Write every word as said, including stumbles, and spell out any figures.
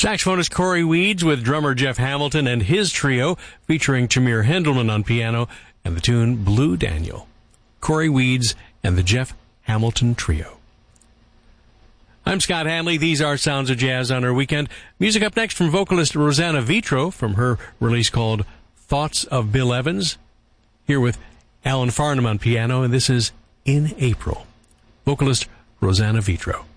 Saxophonist Corey Weeds with drummer Jeff Hamilton and his trio featuring Tamir Hendelman on piano and the tune Blue Daniel. Corey Weeds and the Jeff Hamilton Trio. I'm Scott Hanley. These are Sounds of Jazz on our weekend. Music up next from vocalist Rosanna Vitro from her release called Thoughts of Bill Evans. Here with Alan Farnham on piano, and this is In April. Vocalist Rosanna Vitro.